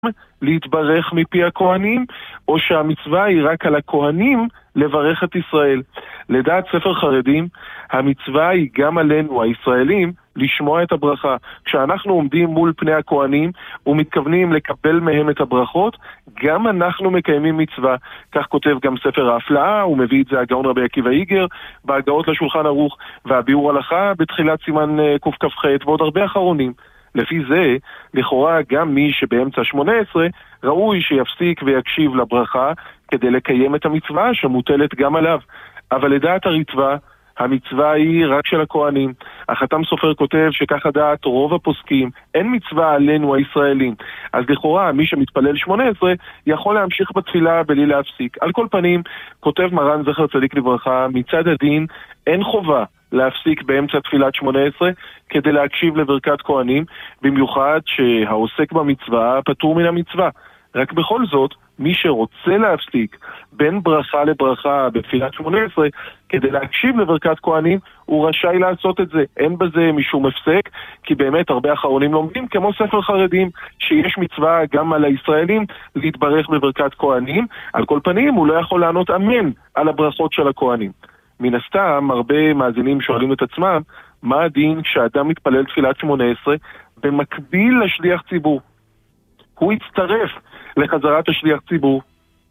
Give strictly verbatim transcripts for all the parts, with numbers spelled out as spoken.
להתברך מפי הכהנים, או שהמצווה היא רק על הכהנים לברך את ישראל. לדעת ספר חרדים, המצווה היא גם עלינו, הישראלים, לשמוע את הברכה. כשאנחנו עומדים מול פני הכהנים ומתכוונים לקבל מהם את הברכות, גם אנחנו מקיימים מצווה. כך כותב גם ספר ההפלאה, הוא מביא את זה הגאון רבי עקיבא איגר, בהגאות לשולחן ערוך, והביאור הלכה בתחילת סימן קכ"ח, ועוד הרבה אחרונים. לפי זה, לכאורה גם מי שבאמצע שמונה עשרה ראוי שיפסיק ויקשיב לברכה כדי לקיים את המצווה שמוטלת גם עליו. אבל לדעת הריטב"א, המצווה היא רק של הכהנים. החתם סופר כותב שככה דעת רוב הפוסקים, אין מצווה עלינו הישראלים. אז לכאורה מי שמתפלל שמונה עשרה יכול להמשיך בתפילה בלי להפסיק. על כל פנים, כותב מרן זכר צדיק לברכה, מצד הדין אין חובה להפסיק באמצע תפילת שמונה עשרה כדי להקשיב לברכת כהנים, במיוחד שהעוסק במצווה פטור מן המצווה. רק בכל זאת, מי שרוצה להפסיק בין ברכה לברכה בתפילת שמונה עשרה כדי להקשיב לברכת כהנים, הוא רשאי לעשות את זה. אין בזה משום הפסק, כי באמת הרבה אחרונים לומדים, כמו ספר חרדים, שיש מצווה גם על הישראלים להתברך בברכת כהנים. על כל פנים, הוא לא יכול לענות אמן על הברכות של הכהנים. מן הסתם, הרבה מאזינים שואלים את עצמם, מה הדין כשאדם מתפלל תפילת שמונה עשרה במקביל לשליח ציבור? הוא יצטרף לחזרת השליח ציבור,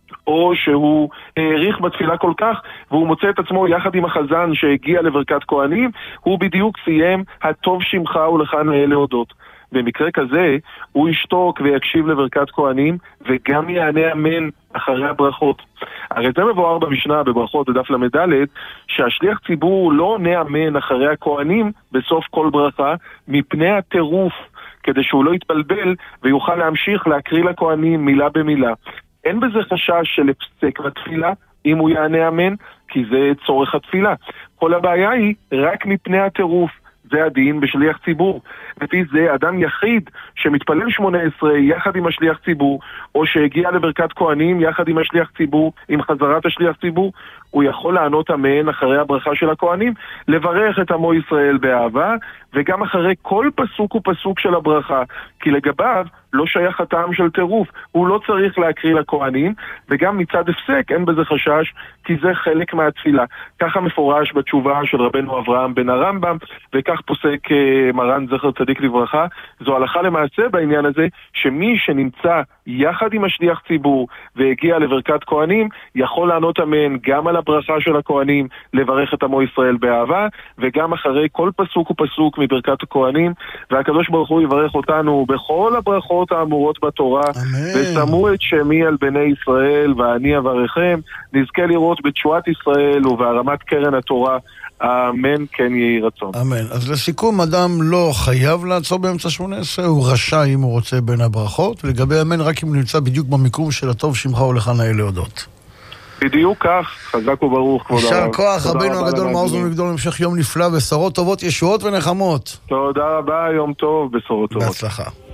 או שהוא העריך בתפילה כל כך, והוא מוצא את עצמו יחד עם החזן שהגיע לברכת כהנים, הוא בדיוק סיים, הטוב שמך ולך נאה להודות. במקרה כזה, הוא ישתוק ויקשיב לברכת כהנים, וגם יענה אמן אחרי הברכות. הרי זה מבואר במשנה בברכות בדף למד, שהשליח ציבור לא עונה אמן אחרי הכהנים בסוף כל ברכה, מפני הטירוף, כדי שהוא לא יתבלבל ויוכל להמשיך להקריא לכהנים מילה במילה. אין בזה חשש של הפסק בתפילה אם הוא יענה אמן, כי זה צורך התפילה. כל הבעיה היא רק מפני הטירוף. זה הדין בשליח ציבור. לפי זה, אדם יחיד שמתפלל שמונה עשרה יחד עם השליח ציבור, או שהגיע לברכת כהנים יחד עם השליח ציבור, עם חזרת השליח ציבור, הוא יכול לענות אמן אחרי הברכה של הכהנים, לברך את עמו ישראל באהבה, וגם אחרי כל פסוק ופסוק של הברכה, כי לגביו לא שייך הטעם של טירוף, הוא לא צריך להקריא לכהנים, וגם מצד הפסק אין בזה חשש, כי זה חלק מהתפילה. ככה מפורש בתשובה של רבנו אברהם בן הרמב"ם, וכך פוסק מרן זכר צדיק לברכה. זו הלכה למעשה בעניין הזה, שמי שנמצא יחד עם השליח ציבור והגיע לברכת כהנים, יכול לענות אמן גם על הברכה של הכהנים, לברך את עמו ישראל באהבה, וגם אחרי כל פסוק ופסוק מברכת הכהנים, והקדוש ברוך הוא יברך אותנו בכל הברכות האמורות בתורה, ושמו את שמי על בני ישראל ואני אברכם, נזכה לראות בתשועת ישראל ובהרמת קרן התורה. אמן, כן יהי רצון. אמן. אז לסיכום, אדם לא חייב לעצור באמצע שמונה עשרה, הוא רשאי אם הוא רוצה בין הברכות, ולגבי אמן רק אם הוא נמצא בדיוק במיקום של הטוב שמך ולך נאה להודות. בדיוק כך, חזק וברוך, כבוד הרב. יישר כוח, רבינו הגדול מעוז ומגדול, המשך יום נפלא, בשורות טובות, ישועות ונחמות. תודה רבה, יום טוב, בשורות טובות. בהצלחה.